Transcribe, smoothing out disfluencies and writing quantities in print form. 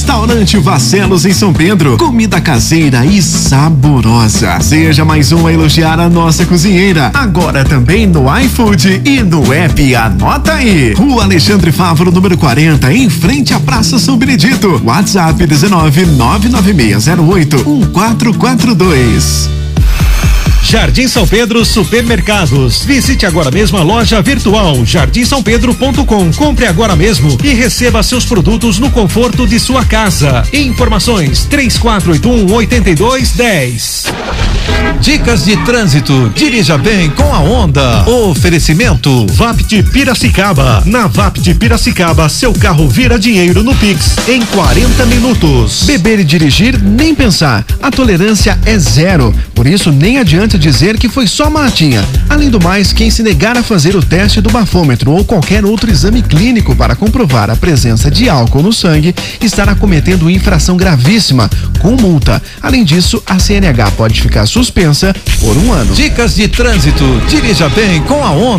Restaurante Vascelos em São Pedro. Comida caseira e saborosa. Seja mais um a elogiar a nossa cozinheira. Agora também no iFood e no app Anota aí. Rua Alexandre Fávaro, número 40, em frente à Praça São Benedito. WhatsApp 19996081442. Jardim São Pedro Supermercados. Visite agora mesmo a loja virtual jardimsaopedro.com. Compre agora mesmo e receba seus produtos no conforto de sua casa. Informações 3481-8210. Dicas de trânsito. Dirija bem com a Honda. Oferecimento Vapt Piracicaba. Na Vapt Piracicaba, seu carro vira dinheiro no Pix em 40 minutos. Beber e dirigir, nem pensar. A tolerância é zero. Por isso, nem adianta dizer que foi só uma latinha. Além do mais, quem se negar a fazer o teste do bafômetro ou qualquer outro exame clínico para comprovar a presença de álcool no sangue estará cometendo infração gravíssima, com multa. Além disso, a CNH pode ficar suspensa por 1 ano. Dicas de trânsito. Dirija bem com a Honda.